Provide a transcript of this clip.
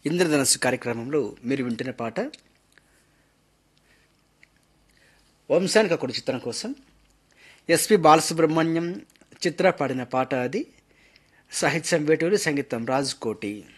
ఇంద్రధనస్సు కార్యక్రమంలో మీరు వింటున్న పాట వంశానికి ఒకటి చిత్రం కోసం ఎస్పి బాలసుబ్రహ్మణ్యం చిత్ర పాడిన పాట. అది సాహిత్యం వేటూరి, సంగీతం రాజ్ కోటి.